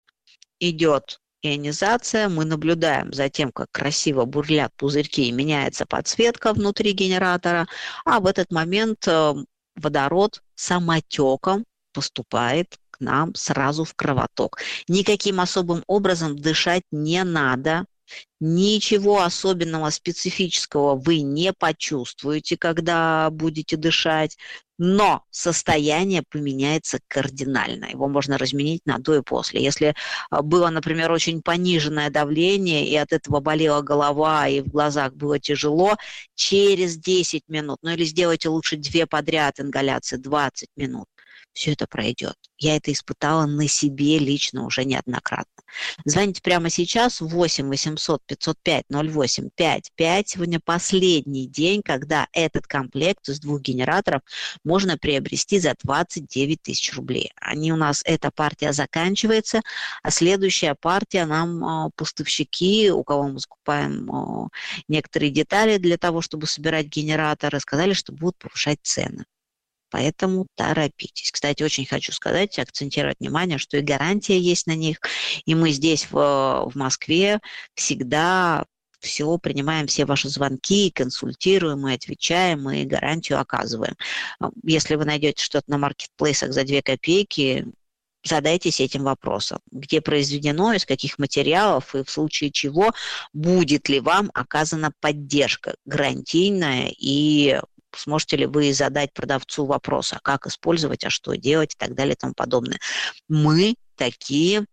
идет ионизация, мы наблюдаем за тем, как красиво бурлят пузырьки и меняется подсветка внутри генератора, а в этот момент водород самотеком поступает к нам сразу в кровоток. Никаким особым образом дышать не надо. Ничего особенного, специфического вы не почувствуете, когда будете дышать, но состояние поменяется кардинально. Его можно разменить на до и после. Если было, например, очень пониженное давление, и от этого болела голова, и в глазах было тяжело, через десять минут, ну или сделайте лучше две подряд ингаляции, двадцать минут, все это пройдет. Я это испытала на себе лично уже неоднократно. Звоните прямо сейчас восемь восемьсот пятьсот пять ноль восемь пять пять. Сегодня последний день, когда этот комплект из двух генераторов можно приобрести за двадцать девять тысяч рублей. Они у нас, эта партия заканчивается, а следующая партия нам поставщики, у кого мы закупаем некоторые детали для того, чтобы собирать генераторы, сказали, что будут повышать цены. Поэтому торопитесь. Кстати, очень хочу сказать, акцентировать внимание, что и гарантия есть на них. И мы здесь в, в Москве всегда все принимаем, все ваши звонки, консультируем, мы отвечаем, и гарантию оказываем. Если вы найдете что-то на маркетплейсах за две копейки, задайтесь этим вопросом. Где произведено, из каких материалов, и в случае чего будет ли вам оказана поддержка гарантийная, и сможете ли вы задать продавцу вопрос, а как использовать, а что делать и так далее и тому подобное. Мы такие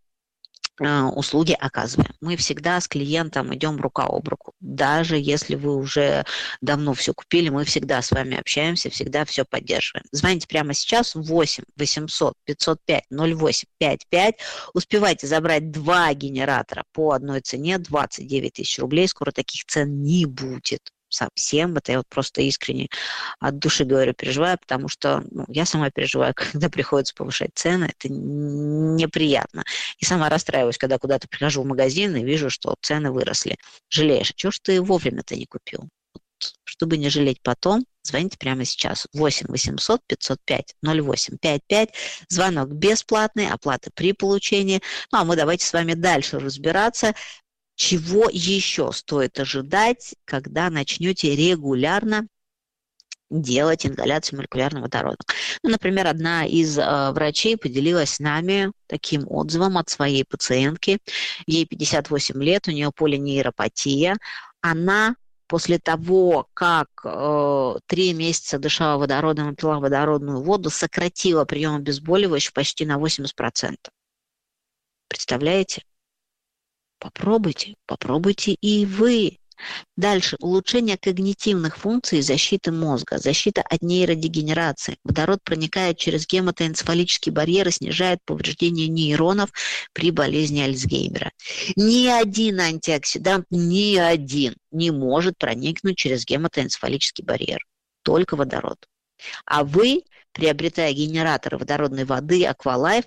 э, услуги оказываем. Мы всегда с клиентом идем рука об руку. Даже если вы уже давно все купили, мы всегда с вами общаемся, всегда все поддерживаем. Звоните прямо сейчас восемь восемьсот пятьсот пять ноль восемь пять пять. Успевайте забрать два генератора по одной цене, двадцать девять тысяч рублей. Скоро таких цен не будет. Совсем, это я вот просто искренне от души говорю, переживаю, потому что ну, я сама переживаю, когда приходится повышать цены, это неприятно. И сама расстраиваюсь, когда куда-то прихожу в магазин и вижу, что цены выросли. Жалеешь, чего ж ты вовремя-то не купил? Вот, чтобы не жалеть потом, звоните прямо сейчас. восемь восемьсот пятьсот пять ноль восемь пять пять. Звонок бесплатный, оплата при получении. Ну, а мы давайте с вами дальше разбираться, чего еще стоит ожидать, когда начнете регулярно делать ингаляцию молекулярного водорода. Ну, например, одна из э, врачей поделилась с нами таким отзывом от своей пациентки. Ей пятьдесят восемь лет, у нее полинейропатия. Она после того, как э, три месяца дышала водородом и пила водородную воду, сократила прием обезболивающих почти на восемьдесят процентов. Представляете? Попробуйте, попробуйте и вы. Дальше. Улучшение когнитивных функций защиты мозга, защита от нейродегенерации. Водород проникает через гематоэнцефалический барьер и снижает повреждение нейронов при болезни Альцгеймера. Ни один антиоксидант, ни один не может проникнуть через гематоэнцефалический барьер. Только водород. А вы, приобретая генераторы водородной воды Aqualife,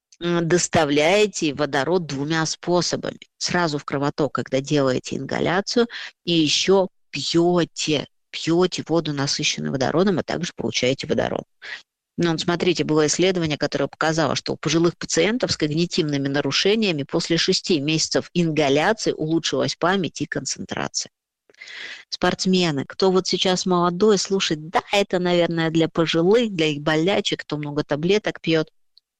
доставляете водород двумя способами. Сразу в кровоток, когда делаете ингаляцию, и еще пьете, пьете воду, насыщенную водородом, а также получаете водород. Ну, вот смотрите, было исследование, которое показало, что у пожилых пациентов с когнитивными нарушениями после шести месяцев ингаляции улучшилась память и концентрация. Спортсмены, кто вот сейчас молодой, слушает, да, это, наверное, для пожилых, для их болячек, кто много таблеток пьет.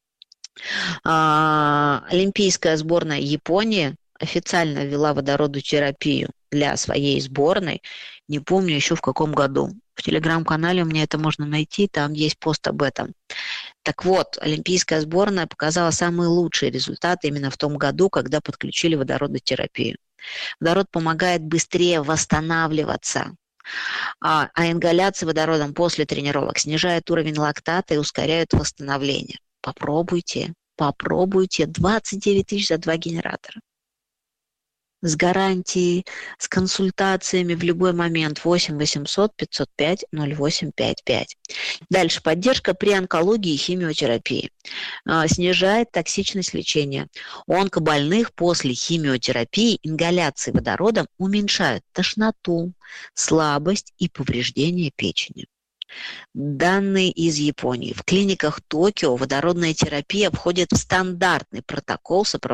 А, олимпийская сборная Японии официально ввела водородотерапию для своей сборной, не помню еще в каком году. В телеграм-канале у меня это можно найти, там есть пост об этом. Так вот, олимпийская сборная показала самые лучшие результаты именно в том году, когда подключили водородотерапию. Водород помогает быстрее восстанавливаться, а, а ингаляция водородом после тренировок снижает уровень лактата и ускоряет восстановление. Попробуйте, попробуйте. двадцать девять тысяч за два генератора. С гарантией, с консультациями в любой момент. восемь восемьсот пятьсот пять ноль восемь пять пять. Дальше. Поддержка при онкологии и химиотерапии. А, снижает токсичность лечения. У онкобольных после химиотерапии ингаляции водородом уменьшают тошноту, слабость и повреждение печени. Данные из Японии. В клиниках Токио водородная терапия входит в стандартный протокол сопровождения